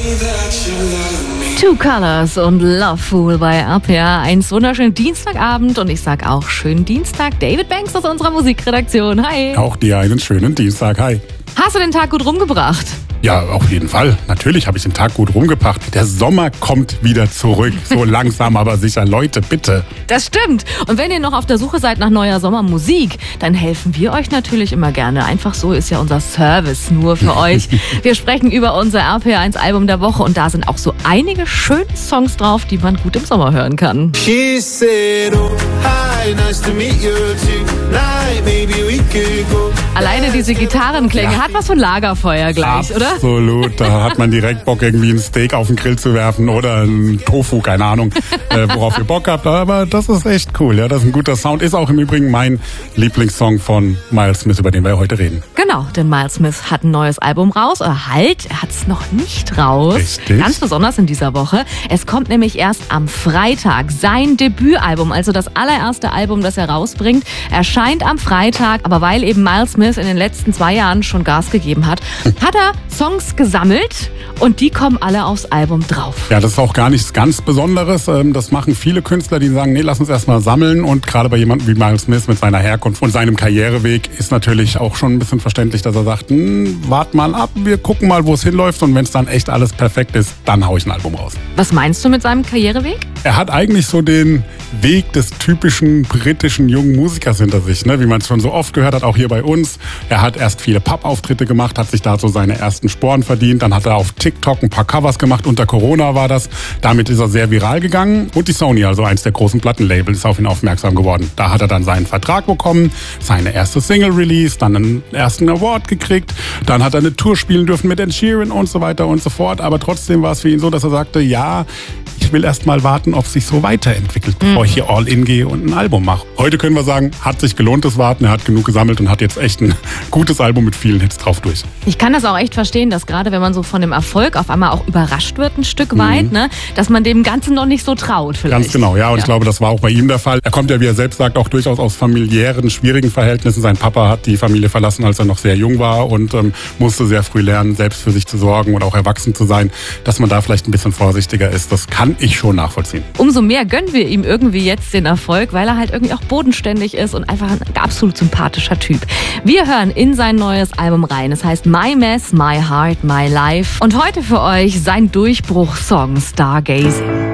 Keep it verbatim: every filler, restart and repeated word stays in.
Two Colors und Love Fool bei R P R eins. Wunderschönen Dienstagabend und ich sag auch schönen Dienstag. David Banks aus unserer Musikredaktion. Hi. Auch dir einen schönen Dienstag. Hi. Hast du den Tag gut rumgebracht? Ja, auf jeden Fall. Natürlich habe ich den Tag gut rumgebracht. Der Sommer kommt wieder zurück. So langsam, aber sicher. Leute, bitte. Das stimmt. Und wenn ihr noch auf der Suche seid nach neuer Sommermusik, dann helfen wir euch natürlich immer gerne. Einfach so ist ja unser Service nur für euch. Wir sprechen über unser R P R eins Album der Woche und da sind auch so einige schöne Songs drauf, die man gut im Sommer hören kann. She said, oh, hi, nice to meet you tonight, maybe we could go. Alleine diese Gitarrenklänge Ja. hat was von Lagerfeuer gleich, oder? Absolut. Da hat man direkt Bock, irgendwie ein Steak auf den Grill zu werfen oder ein Tofu, keine Ahnung, äh, worauf ihr Bock habt. Aber das ist echt cool. Ja, das ist ein guter Sound. Ist auch im Übrigen mein Lieblingssong von Miles Smith, über den wir heute reden. Genau, denn Miles Smith hat ein neues Album raus. Oder halt, er hat es noch nicht raus. Richtig. Ganz besonders in dieser Woche. Es kommt nämlich erst am Freitag. Sein Debütalbum, also das allererste Album, das er rausbringt, erscheint am Freitag. Aber weil eben Miles Smith in den letzten zwei Jahren schon Gas gegeben hat, hat er Songs gesammelt und die kommen alle aufs Album drauf. Ja, das ist auch gar nichts ganz Besonderes. Das machen viele Künstler, die sagen, nee, lass uns erstmal sammeln. Und gerade bei jemandem wie Miles Smith mit seiner Herkunft und seinem Karriereweg ist natürlich auch schon ein bisschen verständlich, dass er sagt, hm, wart mal ab, wir gucken mal, wo es hinläuft. Und wenn es dann echt alles perfekt ist, dann hau ich ein Album raus. Was meinst du mit seinem Karriereweg? Er hat eigentlich so den Weg des typischen britischen jungen Musikers hinter sich, ne? Wie man es schon so oft gehört hat, auch hier bei uns. Er hat erst viele Pub-Auftritte gemacht, hat sich da so seine ersten Sporen verdient. Dann hat er auf TikTok ein paar Covers gemacht. Unter Corona war das. Damit ist er sehr viral gegangen. Und die Sony, also eins der großen Plattenlabels, ist auf ihn aufmerksam geworden. Da hat er dann seinen Vertrag bekommen, seine erste Single release, dann einen ersten Award gekriegt. Dann hat er eine Tour spielen dürfen mit Ed Sheeran und so weiter und so fort. Aber trotzdem war es für ihn so, dass er sagte, ja, ich will erst mal warten, ob es sich so weiterentwickelt, bevor ich hier all in gehe und ein Album mache. Heute können wir sagen, hat sich gelohnt, das Warten. Er hat genug gesammelt und hat jetzt echt ein gutes Album mit vielen Hits drauf durch. Ich kann das auch echt verstehen, dass gerade wenn man so von dem Erfolg auf einmal auch überrascht wird ein Stück weit, Mhm. ne, dass man dem Ganzen noch nicht so traut vielleicht. Ganz genau, ja. Und Ja. ich glaube, das war auch bei ihm der Fall. Er kommt ja, wie er selbst sagt, auch durchaus aus familiären, schwierigen Verhältnissen. Sein Papa hat die Familie verlassen, als er noch sehr jung war und ähm, musste sehr früh lernen, selbst für sich zu sorgen und auch erwachsen zu sein. Dass man da vielleicht ein bisschen vorsichtiger ist, das kann ich schon nachvollziehen. Umso mehr gönnen wir ihm irgendwie jetzt den Erfolg, weil er halt irgendwie auch bodenständig ist und einfach ein absolut sympathischer Typ. Wir hören in sein neues Album rein. Es heißt My Mess, My Heart, My Life. Und heute für euch sein Durchbruchsong Stargazing.